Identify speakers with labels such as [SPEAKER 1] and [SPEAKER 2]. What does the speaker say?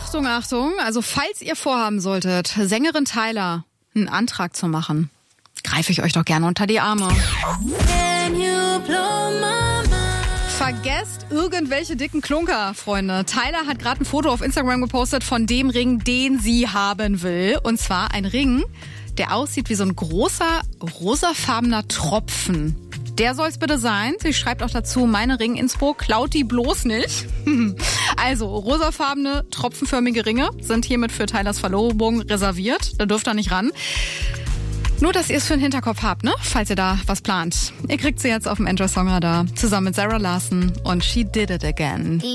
[SPEAKER 1] Achtung, Achtung. Also falls ihr vorhaben solltet, Sängerin Tyla einen Antrag zu machen, greife ich euch doch gerne unter die Arme. Vergesst irgendwelche dicken Klunker, Freunde. Tyla hat gerade ein Foto auf Instagram gepostet von dem Ring, den sie haben will. Und zwar ein Ring, der aussieht wie so ein großer, rosafarbener Tropfen. Der soll's bitte sein. Sie schreibt auch dazu, meine Ring-Inspo, klaut die bloß nicht. Also, rosafarbene, tropfenförmige Ringe sind hiermit für Tylas Verlobung reserviert. Da dürft ihr nicht ran. Nur, dass ihr es für den Hinterkopf habt, ne? Falls ihr da was plant. Ihr kriegt sie jetzt auf dem Enjoy Song Radar zusammen mit Sarah Larson und She Did It Again.